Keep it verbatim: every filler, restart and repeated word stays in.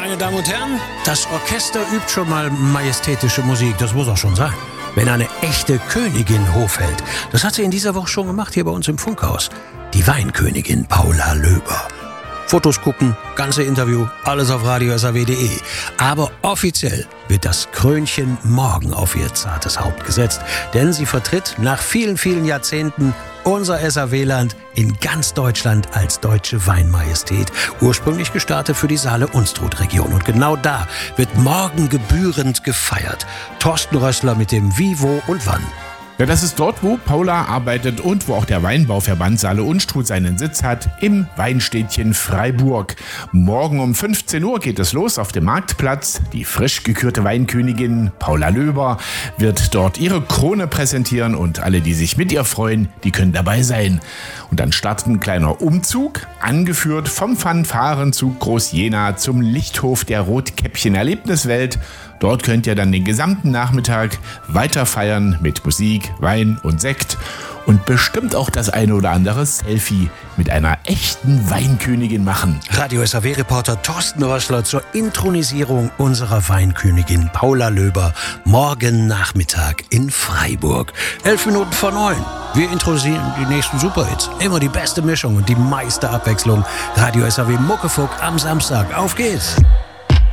Meine Damen und Herren, das Orchester übt schon mal majestätische Musik, das muss auch schon sein. Wenn eine echte Königin Hof hält, das hat sie in dieser Woche schon gemacht hier bei uns im Funkhaus. Die Weinkönigin Paula Löber. Fotos gucken, ganze Interview, alles auf radio s a w punkt d e. Aber offiziell wird das Krönchen morgen auf ihr zartes Haupt gesetzt. Denn sie vertritt nach vielen, vielen Jahrzehnten unser S A W-Land in ganz Deutschland als deutsche Weinmajestät. Ursprünglich gestartet für die Saale-Unstrut-Region. Und genau da wird morgen gebührend gefeiert. Thorsten Rössler mit dem Wie, Wo und Wann. Ja, das ist dort, wo Paula arbeitet und wo auch der Weinbauverband Saale-Unstrut seinen Sitz hat, im Weinstädtchen Freiburg. Morgen um fünfzehn Uhr geht es los auf dem Marktplatz. Die frisch gekürte Weinkönigin Paula Löber wird dort ihre Krone präsentieren und alle, die sich mit ihr freuen, die können dabei sein. Und dann startet ein kleiner Umzug, angeführt vom Fanfarenzug Groß Jena zum Lichthof der Rotkäppchen-Erlebniswelt. Dort könnt ihr dann den gesamten Nachmittag weiter feiern mit Musik, Wein und Sekt und bestimmt auch das eine oder andere Selfie mit einer echten Weinkönigin machen. Radio S A W-Reporter Thorsten Rössler zur Inthronisierung unserer Weinkönigin Paula Löber morgen Nachmittag in Freiburg. Elf Minuten vor neun. Wir intronisieren die nächsten Superhits. Immer die beste Mischung und die meiste Abwechslung. Radio S A W Muckefuck am Samstag. Auf geht's!